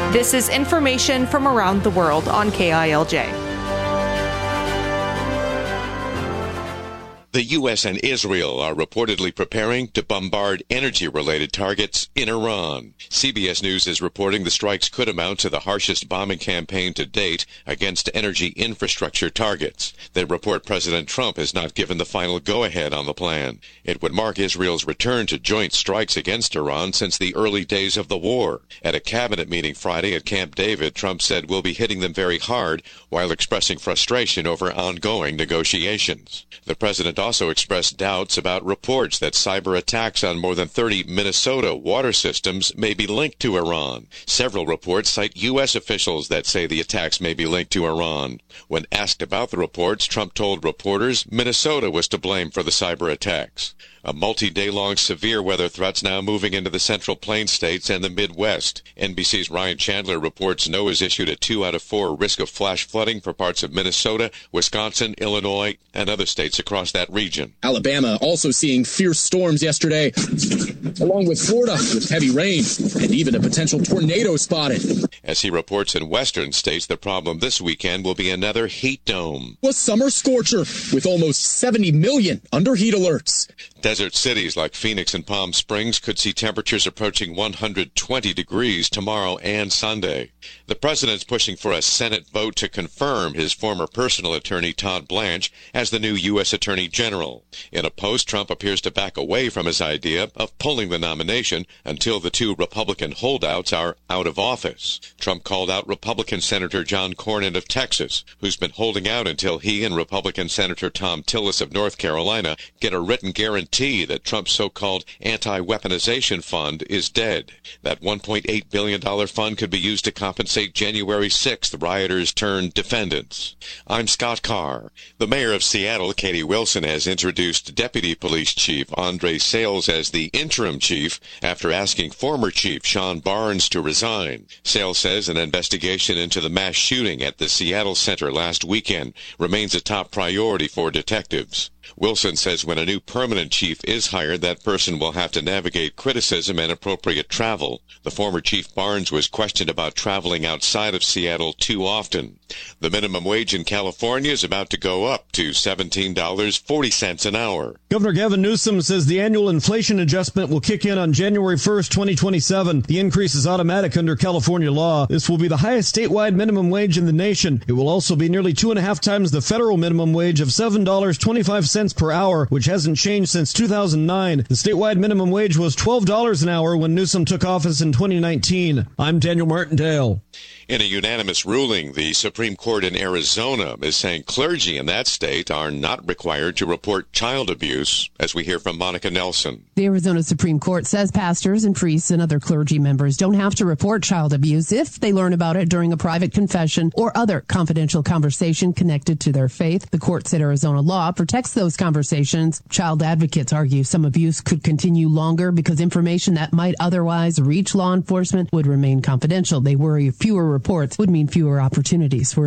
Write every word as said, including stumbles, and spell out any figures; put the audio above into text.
This is information from around the world on K I L J. The U S and Israel are reportedly preparing to bombard energy-related targets in Iran. C B S News is reporting the strikes could amount to the harshest bombing campaign to date against energy infrastructure targets. They report President Trump has not given the final go-ahead on the plan. It would mark Israel's return to joint strikes against Iran since the early days of the war. At a cabinet meeting Friday at Camp David, Trump said we'll be hitting them very hard while expressing frustration over ongoing negotiations. The president also expressed doubts about reports that cyber attacks on more than thirty Minnesota water systems may be linked to Iran. Several reports cite U S officials that say the attacks may be linked to Iran. When asked about the reports, Trump told reporters Minnesota was to blame for the cyber attacks. A multi-day-long severe weather threat's now moving into the Central Plains states and the Midwest. N B C's Ryan Chandler reports NOAA's issued a two out of four risk of flash flooding for parts of Minnesota, Wisconsin, Illinois, and other states across that region. Alabama also seeing fierce storms yesterday, along with Florida with heavy rain and even a potential tornado spotted. As he reports in western states, the problem this weekend will be another heat dome. A summer scorcher with almost seventy million under heat alerts. Desert cities like Phoenix and Palm Springs could see temperatures approaching one hundred twenty degrees tomorrow and Sunday. The president's pushing for a Senate vote to confirm his former personal attorney Todd Blanche as the new U S Attorney General. In a post, Trump appears to back away from his idea of pulling the nomination until the two Republican holdouts are out of office. Trump called out Republican Senator John Cornyn of Texas, who's been holding out until he and Republican Senator Thom Tillis of North Carolina get a written guarantee that Trump's so-called anti-weaponization fund is dead. That one point eight billion dollars fund could be used to compensate January sixth rioters turned defendants. I'm Scott Carr. The mayor of Seattle, Katie Wilson, has introduced Deputy Police Chief Andre Sales as the interim chief after asking former Chief Sean Barnes to resign. Sales says an investigation into the mass shooting at the Seattle Center last weekend remains a top priority for detectives. Wilson says when a new permanent chief is hired, that person will have to navigate criticism and appropriate travel. The former Chief Barnes was questioned about traveling outside of Seattle too often. The minimum wage in California is about to go up to seventeen dollars and forty cents an hour. Governor Gavin Newsom says the annual inflation adjustment will kick in on January first, twenty twenty-seven. The increase is automatic under California law. This will be the highest statewide minimum wage in the nation. It will also be nearly two and a half times the federal minimum wage of seven dollars and twenty-five cents per hour, which hasn't changed since two thousand nine. The statewide minimum wage was twelve dollars an hour when Newsom took office in twenty nineteen. I'm Daniel Martindale. In a unanimous ruling, the Supreme Court in Arizona is saying clergy in that state are not required to report child abuse, as we hear from Monica Nelson. The Arizona Supreme Court says pastors and priests and other clergy members don't have to report child abuse if they learn about it during a private confession or other confidential conversation connected to their faith. The court said Arizona law protects those conversations. Child advocates argue some abuse could continue longer because information that might otherwise reach law enforcement would remain confidential. They worry fewer reports would mean fewer opportunities for